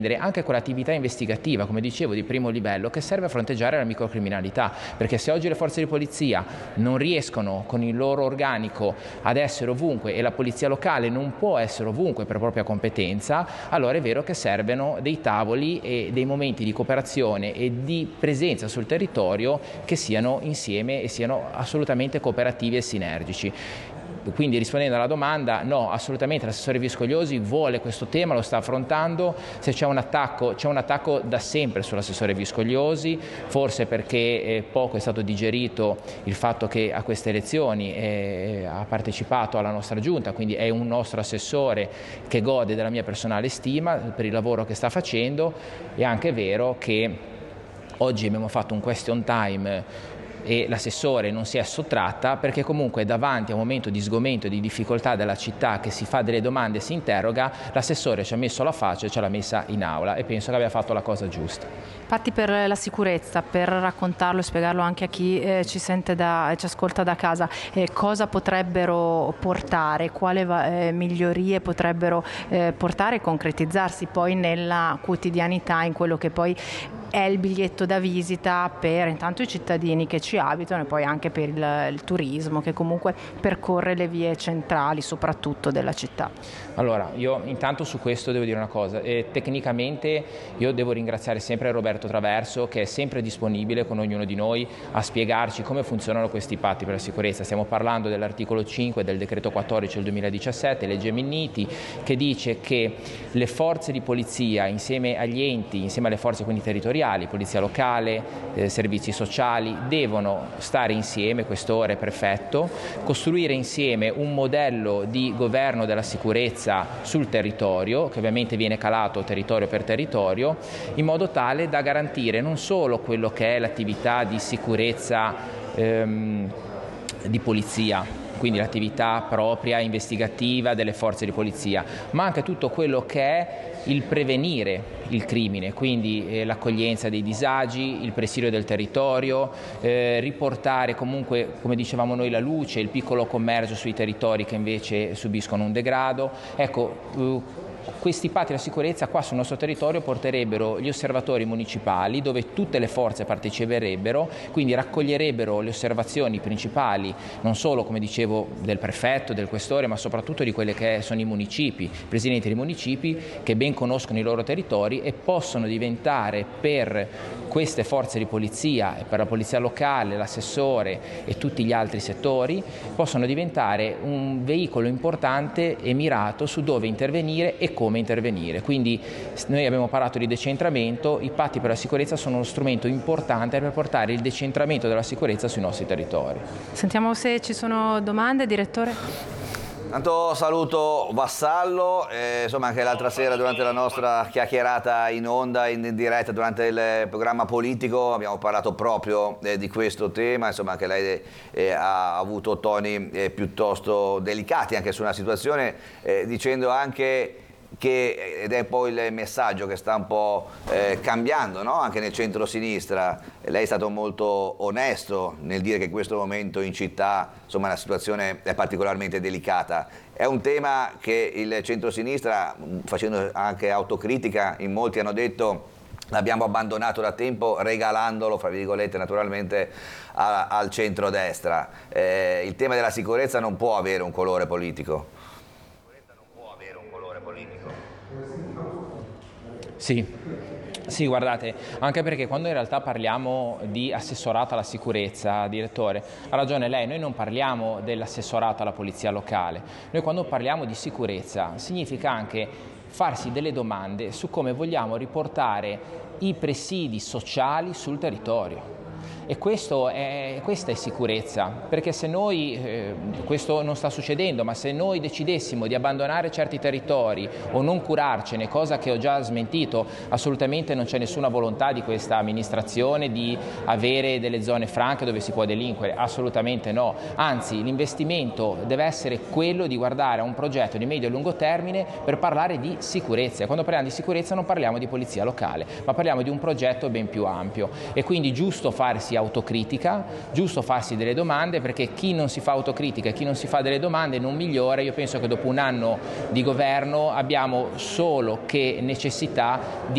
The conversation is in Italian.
anche quell'attività investigativa, come dicevo, di primo livello, che serve a fronteggiare la microcriminalità, perché se oggi le forze di polizia non riescono con il loro organico ad essere ovunque e la polizia locale non può essere ovunque per propria competenza, allora è vero che servono dei tavoli e dei momenti di cooperazione e di presenza sul territorio che siano insieme e siano assolutamente cooperativi e sinergici. Quindi, rispondendo alla domanda, no, assolutamente l'assessore Viscogliosi vuole questo tema, lo sta affrontando. Se c'è un attacco da sempre sull'assessore Viscogliosi, forse perché poco è stato digerito il fatto che a queste elezioni ha partecipato alla nostra giunta, quindi è un nostro assessore che gode della mia personale stima per il lavoro che sta facendo. È anche vero che oggi abbiamo fatto un question time e l'assessore non si è sottratta, perché comunque davanti a un momento di sgomento e di difficoltà della città, che si fa delle domande e si interroga, l'assessore ci ha messo la faccia e ce l'ha messa in aula, e penso che abbia fatto la cosa giusta. Patti per la sicurezza, per raccontarlo e spiegarlo anche a chi ci sente ci ascolta da casa, cosa potrebbero portare, quali migliorie potrebbero portare e concretizzarsi poi nella quotidianità, in quello che poi è il biglietto da visita per intanto i cittadini che ci abitano e poi anche per il turismo che comunque percorre le vie centrali soprattutto della città. Allora, io intanto su questo devo dire una cosa, tecnicamente io devo ringraziare sempre Roberto Traverso, che è sempre disponibile con ognuno di noi a spiegarci come funzionano questi patti per la sicurezza. Stiamo parlando dell'articolo 5 del decreto 14 del 2017, legge Minniti, che dice che le forze di polizia insieme agli enti, insieme alle forze quindi territoriali, polizia locale, servizi sociali, devono stare insieme, questore, prefetto, costruire insieme un modello di governo della sicurezza sul territorio, che ovviamente viene calato territorio per territorio, in modo tale da garantire non solo quello che è l'attività di sicurezza di polizia, quindi l'attività propria investigativa delle forze di polizia, ma anche tutto quello che è il prevenire il crimine, quindi l'accoglienza dei disagi, il presidio del territorio, riportare comunque, come dicevamo noi, la luce, il piccolo commercio sui territori che invece subiscono un degrado. Ecco, questi patti della sicurezza qua sul nostro territorio porterebbero gli osservatori municipali, dove tutte le forze parteciperebbero, quindi raccoglierebbero le osservazioni principali, non solo, come dicevo, del prefetto, del questore, ma soprattutto di quelli che sono i municipi, i presidenti dei municipi, che ben conoscono i loro territori e possono diventare per queste forze di polizia e per la polizia locale, l'assessore e tutti gli altri settori, possono diventare un veicolo importante e mirato su dove intervenire e come intervenire. Quindi noi abbiamo parlato di decentramento, i patti per la sicurezza sono uno strumento importante per portare il decentramento della sicurezza sui nostri territori. Sentiamo se ci sono domande, direttore. Tanto saluto Vassallo, insomma anche l'altra sera durante la nostra chiacchierata in onda, in diretta durante il programma politico abbiamo parlato proprio di questo tema, insomma anche lei ha avuto toni piuttosto delicati anche su una situazione, dicendo anche che, ed è poi il messaggio che sta un po' cambiando, no? Anche nel centro-sinistra, lei è stato molto onesto nel dire che in questo momento in città insomma la situazione è particolarmente delicata. È un tema che il centro-sinistra, facendo anche autocritica, in molti hanno detto l'abbiamo abbandonato da tempo regalandolo, fra virgolette naturalmente, al centro-destra. Il tema della sicurezza non può avere un colore politico. Sì, guardate, anche perché quando in realtà parliamo di assessorato alla sicurezza, direttore, ha ragione lei, noi non parliamo dell'assessorato alla polizia locale, noi quando parliamo di sicurezza significa anche farsi delle domande su come vogliamo riportare i presidi sociali sul territorio. E questa è sicurezza, perché se noi, questo non sta succedendo, ma se noi decidessimo di abbandonare certi territori o non curarcene, cosa che ho già smentito, assolutamente non c'è nessuna volontà di questa amministrazione di avere delle zone franche dove si può delinquere, assolutamente no, anzi l'investimento deve essere quello di guardare a un progetto di medio e lungo termine per parlare di sicurezza. Quando parliamo di sicurezza non parliamo di polizia locale, ma parliamo di un progetto ben più ampio, e quindi giusto farsi autocritica, giusto farsi delle domande, perché chi non si fa autocritica e chi non si fa delle domande non migliora. Io penso che dopo un anno di governo abbiamo solo che necessità di